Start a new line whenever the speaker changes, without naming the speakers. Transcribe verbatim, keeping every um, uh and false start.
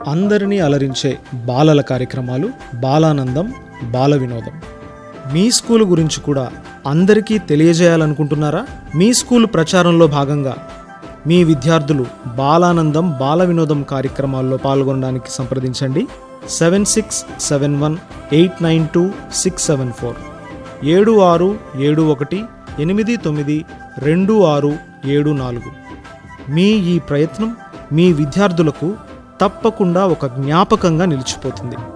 అందరినీ అలరించే బాలల కార్యక్రమాలు, బాలానందం, బాల వినోదం. మీ స్కూల్ గురించి కూడా అందరికీ తెలియజేయాలనుకుంటున్నారా? మీ స్కూల్ ప్రచారంలో భాగంగా మీ విద్యార్థులు బాలానందం, బాల వినోదం కార్యక్రమాల్లో పాల్గొనడానికి సంప్రదించండి. Seven six seven one eight nine two six seven four ఏడు ఆరు ఏడు ఒకటి ఎనిమిది తొమ్మిది రెండు ఆరు ఏడు నాలుగు. మీ ఈ ప్రయత్నం మీ విద్యార్థులకు తప్పకుండా ఒక జ్ఞాపకంగా నిలిచిపోతుంది.